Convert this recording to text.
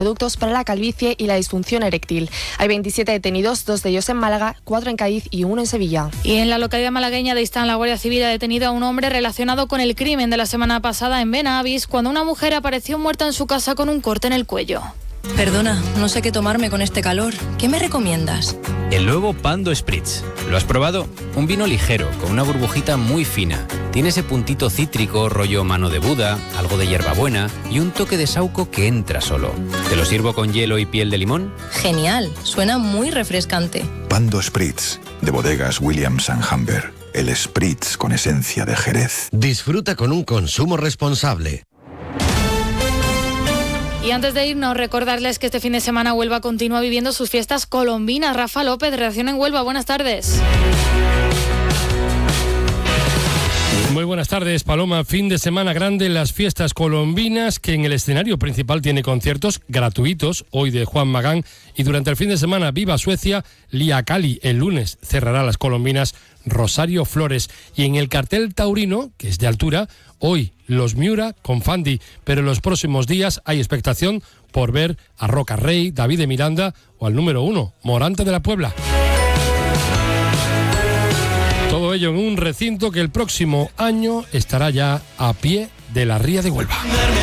productos para la calvicie y la disfunción eréctil. Hay 27 detenidos, 2 de ellos en Málaga, 4 en Cádiz y 1 en Sevilla. Y en la localidad malagueña de Istán, la Guardia Civil ha detenido a un hombre relacionado con el crimen de la semana pasada en Benavis, cuando una mujer apareció muerta en su casa con un corte en el cuello. Perdona, no sé qué tomarme con este calor. ¿Qué me recomiendas? El nuevo Pando Spritz. ¿Lo has probado? Un vino ligero, con una burbujita muy fina. Tiene ese puntito cítrico, rollo mano de Buda, algo de hierbabuena y un toque de saúco que entra solo. ¿Te lo sirvo con hielo y piel de limón? Genial, suena muy refrescante. Pando Spritz, de bodegas Williams & Humber. El Spritz con esencia de Jerez. Disfruta con un consumo responsable. Y antes de irnos, recordarles que este fin de semana Huelva continúa viviendo sus fiestas colombinas. Rafa López, Redacción en Huelva, buenas tardes. Muy buenas tardes, Paloma. Fin de semana grande en las fiestas colombinas, que en el escenario principal tiene conciertos gratuitos, hoy de Juan Magán, y durante el fin de semana Viva Suecia, Lía Cali. El lunes cerrará las colombinas Rosario Flores. Y en el cartel taurino, que es de altura, hoy los Miura con Fandi, pero en los próximos días hay expectación por ver a Roca Rey, David de Miranda o al número 1, Morante de la Puebla. Todo ello en un recinto que el próximo año estará ya a pie de la Ría de Huelva.